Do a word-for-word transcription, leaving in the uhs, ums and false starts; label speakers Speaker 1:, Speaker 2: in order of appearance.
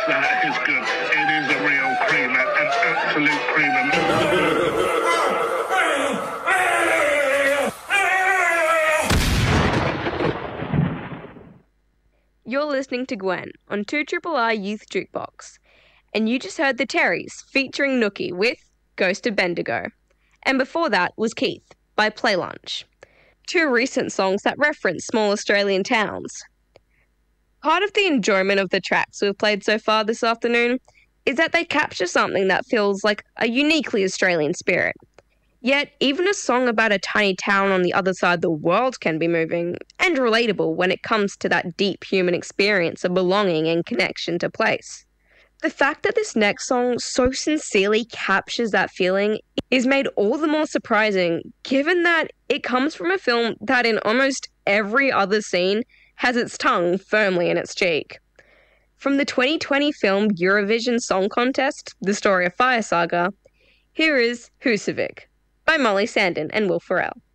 Speaker 1: That is good. It is a real creamer, an absolute creamer.
Speaker 2: You're listening to Gwen on two R R Youth Jukebox, and you just heard the Terrys featuring Nookie with Ghost of Bendigo. And before that was Keith by Play Lunch. Two recent songs that reference small Australian towns. Part of the enjoyment of the tracks we've played so far this afternoon is that they capture something that feels like a uniquely Australian spirit. Yet, even a song about a tiny town on the other side of the world can be moving and relatable when it comes to that deep human experience of belonging and connection to place. The fact that this next song so sincerely captures that feeling is made all the more surprising, given that it comes from a film that in almost every other scene has its tongue firmly in its cheek. From the twenty twenty film Eurovision Song Contest, The Story of Fire Saga, here is Husavik by Molly Sandon and Will Ferrell.